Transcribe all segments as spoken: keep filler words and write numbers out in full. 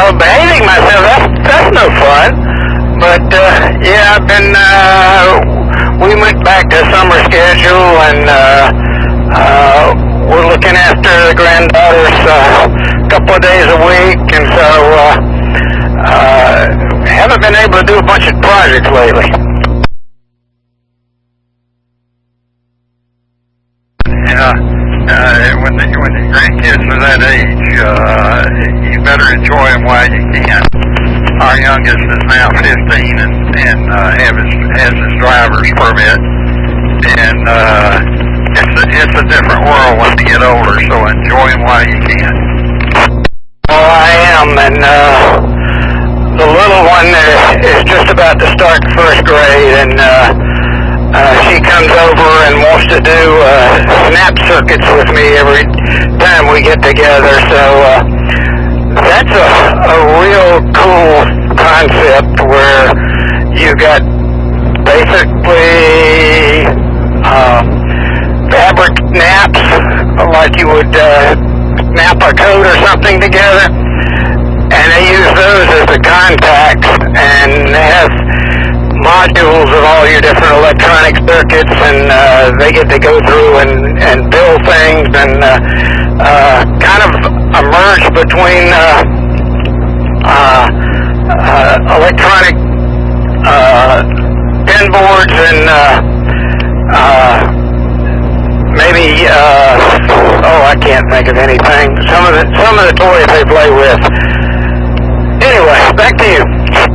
know, behaving myself, that's, that's no fun. But, uh, yeah, I've been, uh, we went back to summer schedule, and, uh, uh, we're looking after the granddaughters, uh, a couple of days a week, and so, uh, uh, haven't been able to do a bunch of projects lately. Yeah, uh, when the, when the grandkids are that age, uh, you better enjoy them while you can. Our youngest is now fifteen and, and uh, have his, has his driver's permit, and uh, it's a, it's a different world when you get older. So enjoy them while you can. Oh, I am, and uh, the little one is, is just about to start first grade, and uh, uh, she comes over and wants to do uh, snap circuits with me every time we get together. So uh, that's a, a real cool concept where you got basically uh, fabric naps, like you would uh, snap a coat or something together, and they use those as the contacts, and they have modules of all your different electronic circuits, and uh, they get to go through and, and build things, and uh, uh, kind of a merge between uh, uh, uh, electronic uh, pin boards and uh, uh, maybe uh, oh, I can't think of anything. Some of the some of the toys they play with. Anyway, back to you.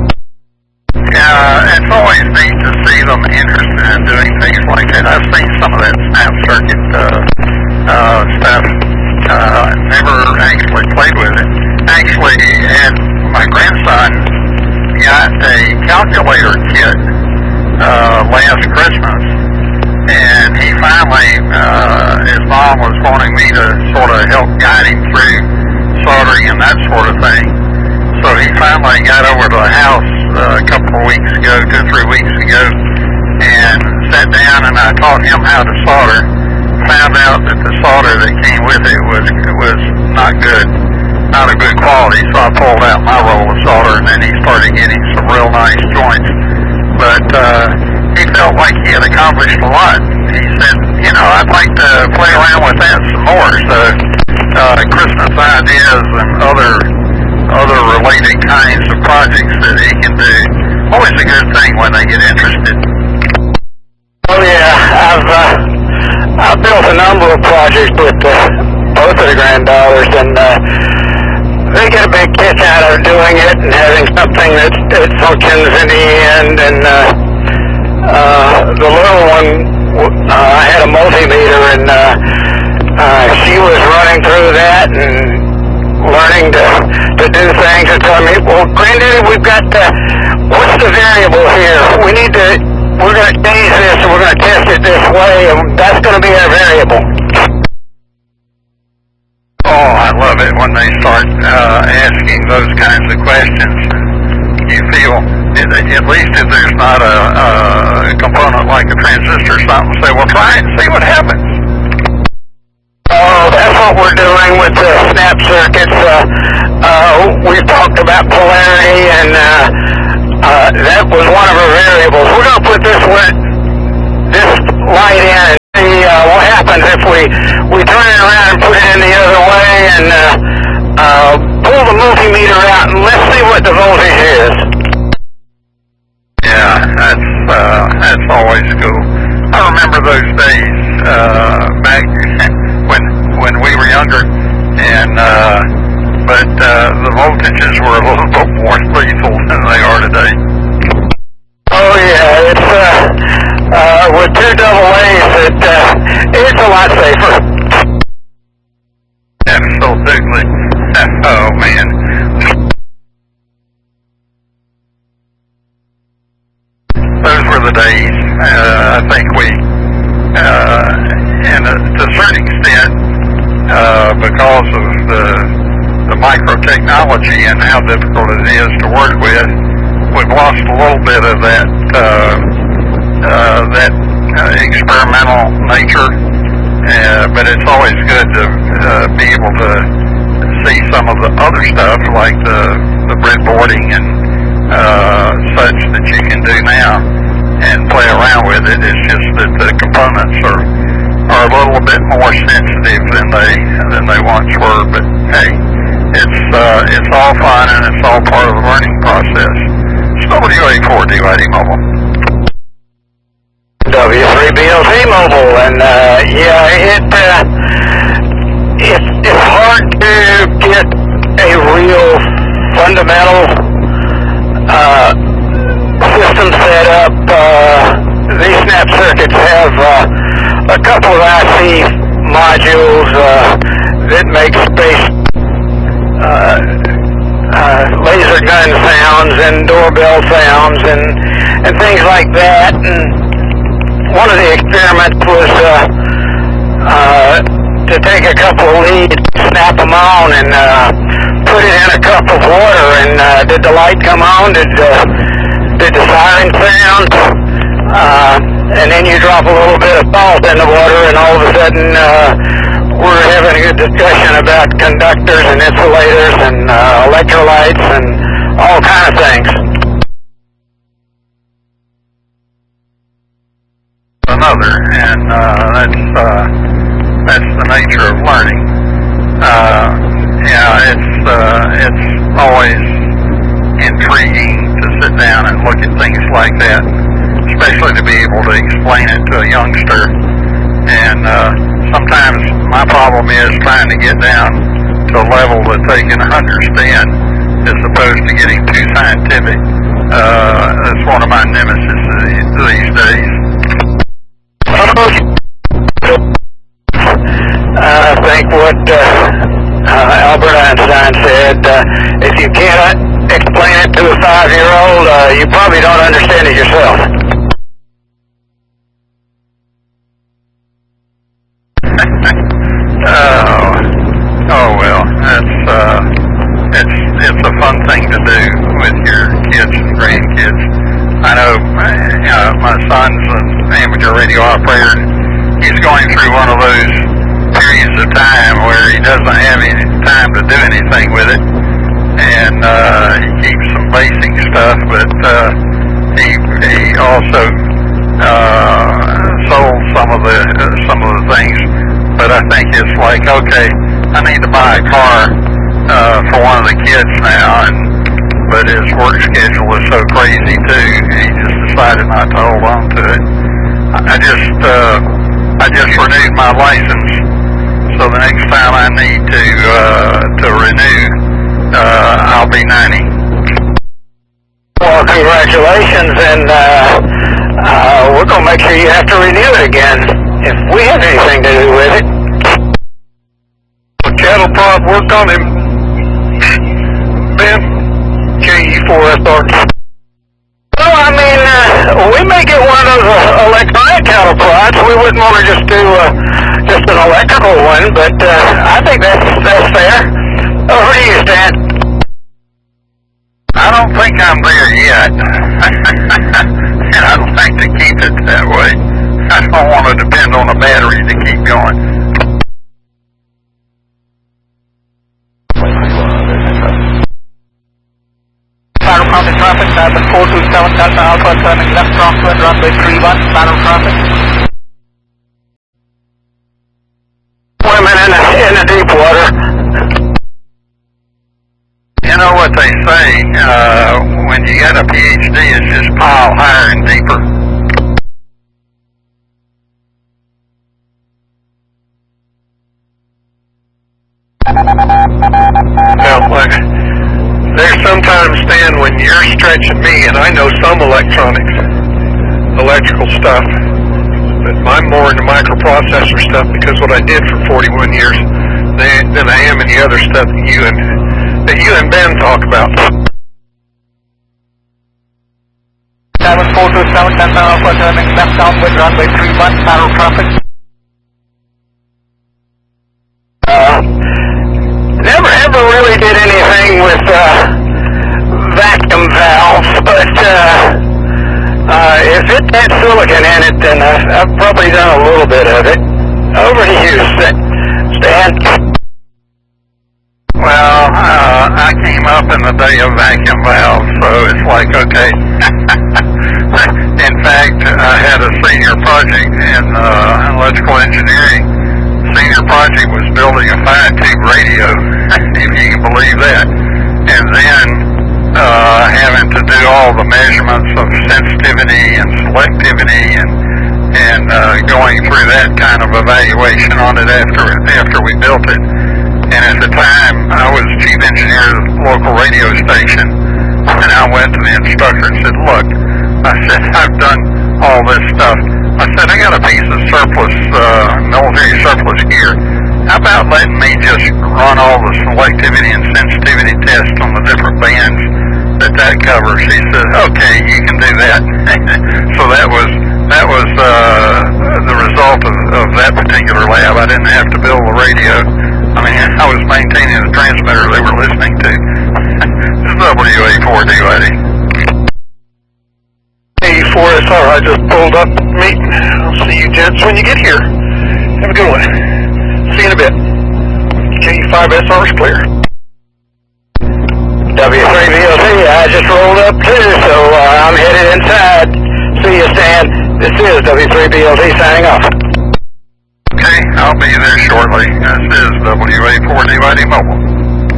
Yeah, it's always neat to see them interested in doing things like that. I've seen some of that snap circuit uh, uh, stuff. Uh, never actually played with it. Actually, and my grandson got a calculator kit uh, last Christmas, and he finally, uh, his mom was wanting me to sort of help guide him through soldering and that sort of thing. So he finally got over to the house uh, a couple of weeks ago, two or three weeks ago, and sat down and I taught him how to solder. Found out that the solder that came with it was was not good, not a good quality. So I pulled out my roll of solder, and then he started getting some real nice joints. But uh, he felt like he had accomplished a lot. He said, you know, I'd like to play around with that some more. So uh, Christmas ideas and other other related kinds of projects that he can do. Always a good thing when they get interested. Oh yeah, I've uh, I've built a number of projects with uh, both of the granddaughters, and uh, they get a big kick out of doing it and having something that, that functions in the end. And uh, uh, the little one, uh, I had a multimeter, and uh, uh, she was running through that and learning to, to do things and telling me, well, Granddaddy, we've got to, what's the variable here? We need to, we're going to change this and we're going to test it this way, and that's going to be our variable. Oh, I love it when they start uh, asking those kinds of questions. You feel, at least if there's not a, a component like a transistor or something, say, well, try it and see what happens. Oh, that's what we're doing with the snap circuits. Uh, uh, we talked about polarity, and uh, uh, that was one of our variables. We're going to put this one, this light in and see uh, what happens if we, we turn it around and put it in the other way, and uh, uh, pull the multimeter out, and let's see what the voltage is. Yeah, that's uh, that's always cool. I remember those days uh, back when when we were younger, and uh, but uh, the voltages were a little bit more lethal than they are today. Oh yeah, it's uh, uh, with two double A's, it, uh, it's a lot safer. Absolutely. Oh man. Those were the days. Uh, I think we, uh, and uh, to a certain extent, uh, because of the the microtechnology and how difficult it is to work with, we've lost a little bit of that uh, uh, that uh, experimental nature. Uh, but it's always good to uh, be able to see some of the other stuff like the, the breadboarding and uh, such that you can do now and play around with it. It's just that the components are are a little bit more sensitive than they than they once were. But hey, it's uh, it's all fun and it's all part of the learning process. So what are you waiting for, D Y D Mobile? W three B L T Mobile, and uh, yeah, it uh, it's it's hard to get a real fundamental uh, system set up. Uh, these snap circuits have uh, a couple of I C modules uh, that make space uh, uh, laser gun sounds and doorbell sounds and and things like that. And one of the experiments was uh, uh, to take a couple of leads, snap them on, and uh, put it in a cup of water. And uh, did the light come on? Did uh, did the siren sound? Uh, and then you drop a little bit of salt in the water, and all of a sudden uh, we're having a good discussion about conductors and insulators and uh, electrolytes and all kind of things. Another, and uh, that's uh, that's the nature of learning. Uh, yeah, it's uh, it's always intriguing to sit down and look at things like that, especially to be able to explain it to a youngster. And uh, sometimes my problem is trying to get down to a level that they can understand, as opposed to getting too scientific. Uh, that's one of my nemesis these days. I think what uh, uh, Albert Einstein said, uh, if you cannot explain it to a five-year-old, uh, you probably don't understand it yourself. oh, oh well, that's uh, it's it's a fun thing to do with your kids and grandkids. I know, you know, my son's an amateur radio operator. He's going through one of those periods of time where he doesn't have any time to do anything with it, and uh, he keeps some basic stuff, but uh, he he also uh, sold some of the uh, some of the things. But I think it's like, okay, I need to buy a car uh, for one of the kids now, and but his work schedule is so crazy too, he just decided not to hold on to it. I just uh, I just renewed my license, so the next time I need to uh, to renew, uh, I'll be ninety. Well, congratulations, and uh, uh, we're going to make sure you have to renew it again if we have anything to do with it. Cattle prod work on him, Ben? K E four S R. Well, I mean, uh, we may get one of those uh, electronic cattle prods. We wouldn't want to just do uh, just an electrical one, but uh, I think that's that's fair. Over to you, Stan. I don't think I'm there yet, and I'd like to keep it that way. I don't want to depend on a battery to keep going. Battle Traffic traffic, Diamond four two seven Delta Alpha turning left crosswind runway three one, Battle Traffic. Women in the, in the deep water. You know what they say, uh, when you get a P H D, it's just pile higher and deeper. Well, like, there's sometimes, Stan, when you're stretching me, and I know some electronics, electrical stuff, but I'm more into microprocessor stuff because what I did for forty-one years than I am in the other stuff that you and that you and Ben talk about. Diamond four two seven Delta Alpha turning left downwind runway three one, Battle Traffic. Uh, never ever really did anything with uh, vacuum valves, but uh, uh, if it had silicon in it, then I've, I've probably done a little bit of it. Over to you, Stan. Well, came up in the day of vacuum valves, so it's like, okay. In fact, I had a senior project in uh, electrical engineering. Senior project was building a five-tube radio, if you can believe that, and then uh, having to do all the measurements of sensitivity and selectivity and and uh, going through that kind of evaluation on it after after we built it. And at the time, I was chief engineer of the local radio station, and I went to the instructor and said, look, I said, I've done all this stuff. I said, I got a piece of surplus, uh, military surplus gear. How about letting me just run all the selectivity and sensitivity tests on the different bands that that covers? He said, okay, you can do that. So that was that was uh, the result of, of that particular lab. I didn't have to build the radio. I mean, I was maintaining the transmitter they were listening to. This is W A four D, Eddie. A four S R, I just pulled up the meeting. I'll see you gents when you get here. Have a good one. See you in a bit. K five S R is clear. W three B L T, I just rolled up too, so uh, I'm headed inside. See you, Stan. This is W three B L T signing off. Okay, I'll be there shortly. This is W A four D Mobile.